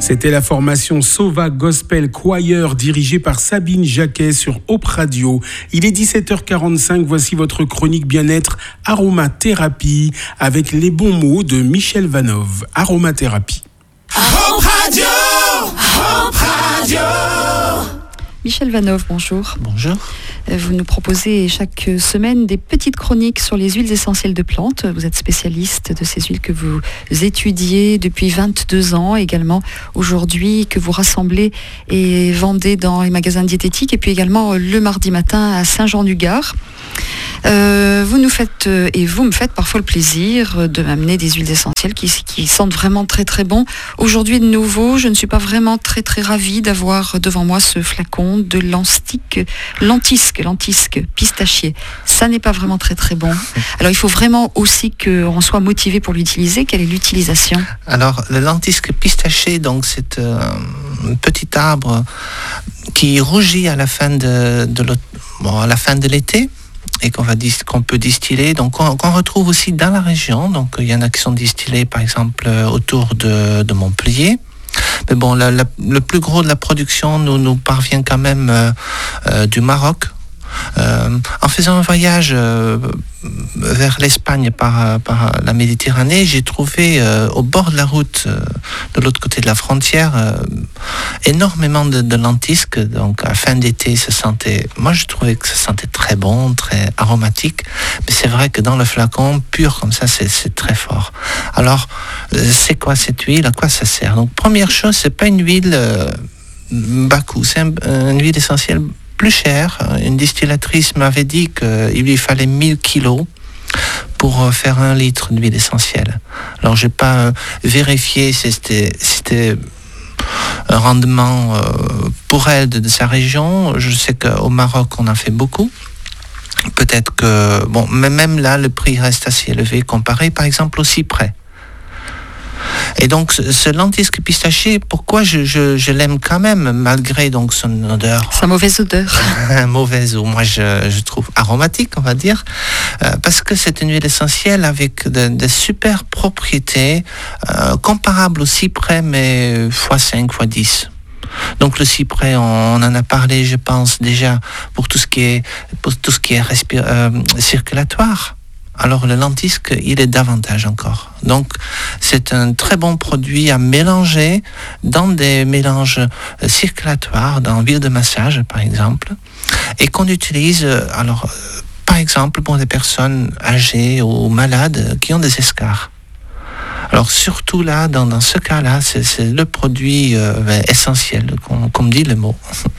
C'était la formation Sova Gospel Choir dirigée par Sabine Jacquet sur Hope Radio. Il est 17h45, voici votre chronique bien-être Aromathérapie avec les bons mots de Michel Vanov. Aromathérapie. Hope Radio, Hope Radio. Michel Vanov, bonjour. Bonjour. Vous nous proposez chaque semaine des petites chroniques sur les huiles essentielles de plantes. Vous êtes spécialiste de ces huiles que vous étudiez depuis 22 ans, également aujourd'hui, que vous rassemblez et vendez dans les magasins diététiques, et puis également le mardi matin à Saint-Jean-du-Gard. Vous me faites parfois le plaisir de m'amener des huiles essentielles qui sentent vraiment très très bon. Aujourd'hui de nouveau, je ne suis pas vraiment très très ravie d'avoir devant moi ce flacon de lentisque pistachier. Ça n'est pas vraiment très très bon. Alors il faut vraiment aussi qu'on soit motivé pour l'utiliser. Quelle est l'utilisation ? Alors le lentisque pistachier, donc c'est un petit arbre qui rougit à la fin de l'été. Et qu'on peut distiller, donc qu'on retrouve aussi dans la région. Donc il y en a qui sont distillés par exemple autour de Montpellier. Mais bon, le plus gros de la production nous parvient quand même du Maroc. En faisant un voyage vers l'Espagne par la Méditerranée, j'ai trouvé au bord de la route, de l'autre côté de la frontière, énormément de lentisques. Donc à fin d'été, moi je trouvais que ça sentait très bon, très aromatique. Mais c'est vrai que dans le flacon pur comme ça, c'est très fort. Alors c'est quoi cette huile ? À quoi ça sert ? Donc première chose, c'est pas une huile bas coût, c'est une huile essentielle plus cher. Une distillatrice m'avait dit qu'il lui fallait 1000 kilos pour faire 1 litre d'huile essentielle. Alors j'ai pas vérifié si c'était un rendement pour elle de sa région. Je sais qu'au Maroc on en fait beaucoup. Peut-être que mais même là le prix reste assez élevé comparé par exemple au cyprès. Et donc ce lentisque pistachier, pourquoi je l'aime quand même malgré donc son odeur. Sa mauvaise odeur. Mauvaise, ou moi je trouve aromatique, on va dire, parce que c'est une huile essentielle avec de super propriétés comparables au cyprès mais x5, x10. Donc le cyprès, on en a parlé, je pense déjà pour tout ce qui est circulatoire. Alors le lentisque, il est davantage encore. Donc c'est un très bon produit à mélanger dans des mélanges circulatoires, dans l'huile de massage par exemple, et qu'on utilise par exemple pour des personnes âgées ou malades qui ont des escarres. Alors surtout là, dans ce cas-là, c'est le produit essentiel, comme dit le mot.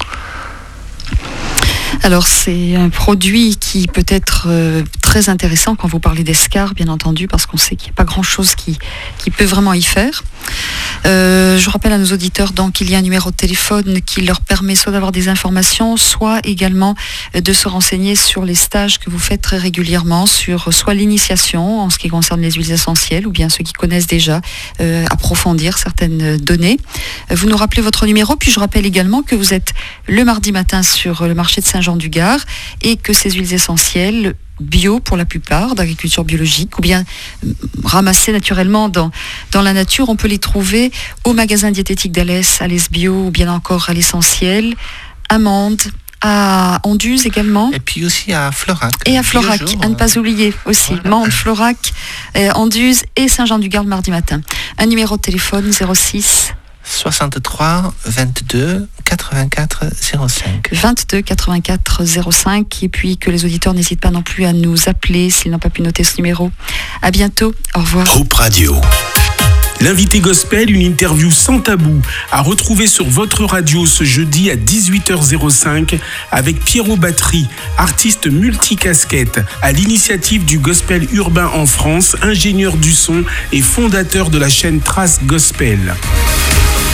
Alors c'est un produit qui peut être très intéressant quand vous parlez d'escarres, bien entendu, parce qu'on sait qu'il n'y a pas grand-chose qui peut vraiment y faire. Je rappelle à nos auditeurs donc qu'il y a un numéro de téléphone qui leur permet soit d'avoir des informations, soit également de se renseigner sur les stages que vous faites très régulièrement, sur soit l'initiation en ce qui concerne les huiles essentielles, ou bien ceux qui connaissent déjà approfondir certaines données. Vous nous rappelez votre numéro, puis je rappelle également que vous êtes le mardi matin sur le marché de Saint-Jean-du-Gard et que ces huiles essentielles bio pour la plupart, d'agriculture biologique, ou bien ramassées naturellement dans la nature. On peut les trouver au magasin diététique d'Alès, Alès Bio, ou bien encore à l'Essentiel, à Mende, à Anduze également. Et puis aussi à Florac. Et à Florac, à ne pas oublier aussi. Voilà. Mende, Florac, Anduze et Saint-Jean-du-Gard le mardi matin. Un numéro de téléphone 06 63 22 84 05. 22 84 05, et puis que les auditeurs n'hésitent pas non plus à nous appeler s'ils n'ont pas pu noter ce numéro. À bientôt, au revoir. Hope Radio. L'invité gospel, une interview sans tabou, à retrouver sur votre radio ce jeudi à 18h05 avec Pierrot Battery, artiste multicasquette, à l'initiative du gospel urbain en France, ingénieur du son et fondateur de la chaîne Trace Gospel.